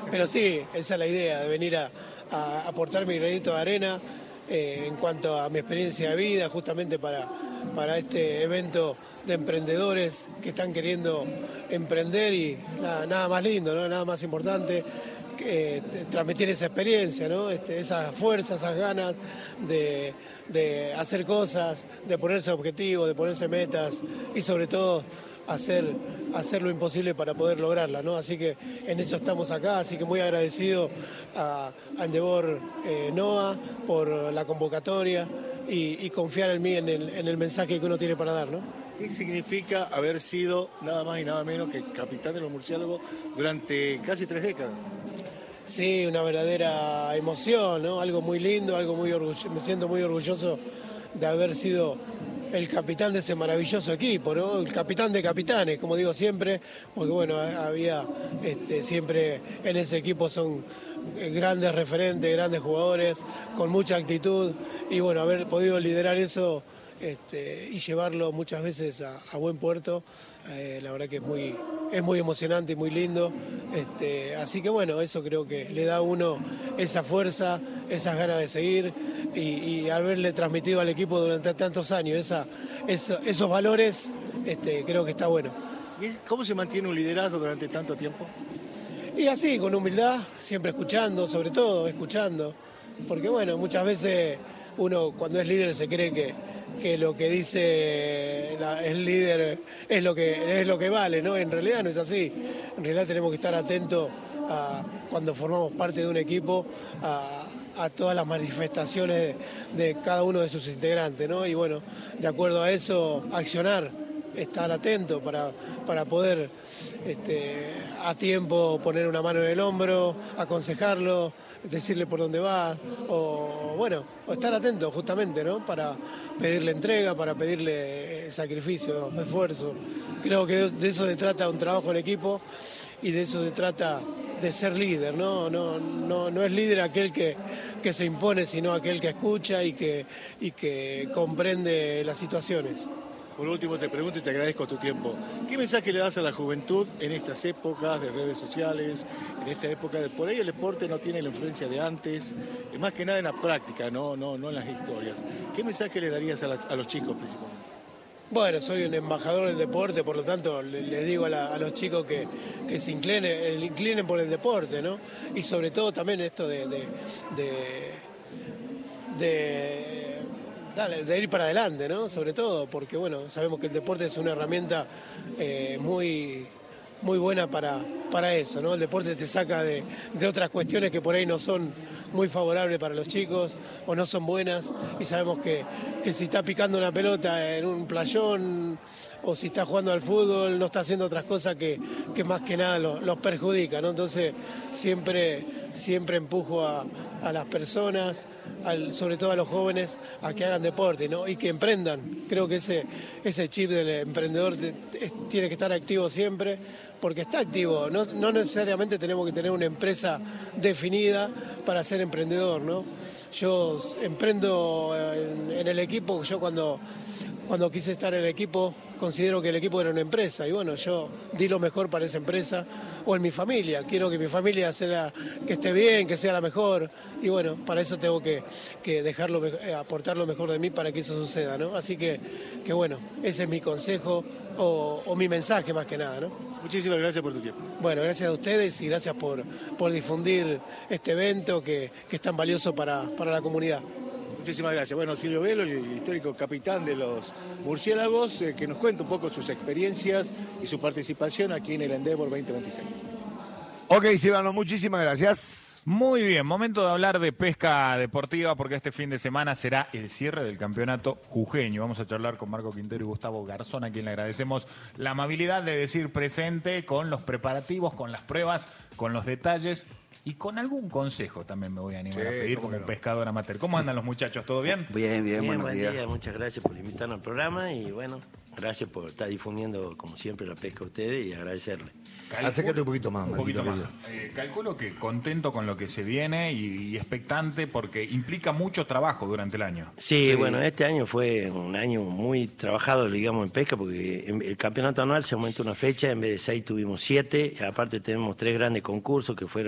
Pero sí, esa es la idea, de venir a aportar mi granito de arena en cuanto a mi experiencia de vida, justamente para este evento de emprendedores que están queriendo emprender y nada más lindo, ¿no? Nada más importante que transmitir esa experiencia, ¿no? Esa fuerza, esas ganas de hacer cosas, de ponerse objetivos, de ponerse metas y sobre todo hacer lo imposible para poder lograrla, ¿no? Así que en eso estamos acá, así que muy agradecido a Endeavor NOA por la convocatoria y confiar en mí, en el mensaje que uno tiene para dar, ¿no? ¿Qué significa haber sido nada más y nada menos que capitán de los murciélagos durante casi 3 décadas? Sí, una verdadera emoción, ¿no? Algo muy lindo, algo muy orgulloso. Me siento muy orgulloso de haber sido el capitán de ese maravilloso equipo, ¿no? El capitán de capitanes, como digo siempre, porque bueno, había siempre en ese equipo son grandes referentes, grandes jugadores, con mucha actitud, y bueno, haber podido liderar eso y llevarlo muchas veces a buen puerto, la verdad que es muy emocionante y muy lindo. Así que bueno, eso creo que le da a uno esa fuerza, esas ganas de seguir y haberle transmitido al equipo durante tantos años esos valores, creo que está bueno. ¿Y cómo se mantiene un liderazgo durante tanto tiempo? Y así, con humildad, siempre escuchando, sobre todo escuchando, porque bueno, muchas veces uno cuando es líder se cree que lo que dice el líder es lo que vale, ¿no? En realidad no es así. En realidad tenemos que estar atentos cuando formamos parte de un equipo a todas las manifestaciones de cada uno de sus integrantes, ¿no? Y bueno, de acuerdo a eso, accionar, estar atento para poder a tiempo poner una mano en el hombro, aconsejarlo, decirle por dónde va, o estar atento justamente, ¿no? Para pedirle entrega, para pedirle sacrificio, esfuerzo. Creo que de eso se trata un trabajo en equipo y de eso se trata de ser líder, ¿no? No es líder aquel que se impone, sino aquel que escucha y que comprende las situaciones. Por último te pregunto y te agradezco tu tiempo. ¿Qué mensaje le das a la juventud en estas épocas de redes sociales, en esta época de por ahí el deporte no tiene la influencia de antes, más que nada en la práctica, no en las historias? ¿Qué mensaje le darías a los chicos principalmente? Bueno, soy un embajador del deporte, por lo tanto les digo a los chicos que se inclinen por el deporte, ¿no? Y sobre todo también esto de ir para adelante, ¿no? Sobre todo, porque bueno, sabemos que el deporte es una herramienta muy buena para eso, ¿no? El deporte te saca de otras cuestiones que por ahí no son muy favorables para los chicos o no son buenas, y sabemos que si está picando una pelota en un playón o si está jugando al fútbol no está haciendo otras cosas que más que nada los perjudica, ¿no? Entonces siempre empujo a las personas, sobre todo a los jóvenes, a que hagan deporte, ¿no? Y que emprendan. Creo que ese chip del emprendedor tiene que estar activo siempre, porque está activo. No necesariamente tenemos que tener una empresa definida para ser emprendedor, ¿no? Yo emprendo en el equipo. Yo cuando quise estar en el equipo, considero que el equipo era una empresa y bueno, yo di lo mejor para esa empresa, o en mi familia. Quiero que mi familia que esté bien, que sea la mejor, y bueno, para eso tengo que aportar lo mejor de mí para que eso suceda, ¿no? Así que bueno, ese es mi consejo o mi mensaje más que nada, ¿no? Muchísimas gracias por tu tiempo. Bueno, gracias a ustedes y gracias por difundir este evento que es tan valioso para la comunidad. Muchísimas gracias. Bueno, Silvio Velo, el histórico capitán de los murciélagos, que nos cuenta un poco sus experiencias y su participación aquí en el Endeavor 2026. Ok, Silvano, muchísimas gracias. Muy bien, momento de hablar de pesca deportiva porque este fin de semana será el cierre del campeonato jujeño. Vamos a charlar con Marco Quintero y Gustavo Garzón, a quien le agradecemos la amabilidad de decir presente con los preparativos, con las pruebas, con los detalles y con algún consejo también me voy a animar a pedir como pescador amateur. ¿Cómo andan los muchachos? ¿Todo bien? Bien, buen día. Muchas gracias por invitarnos al programa y bueno, gracias por estar difundiendo como siempre la pesca a ustedes y agradecerle. Acércate un poquito más. Calculo que contento con lo que se viene y expectante porque implica mucho trabajo durante el año. Sí, bueno, este año fue un año muy trabajado, digamos, en pesca, porque el campeonato anual se aumentó una fecha, en vez de 6 tuvimos 7, aparte tenemos 3 grandes concursos que fueron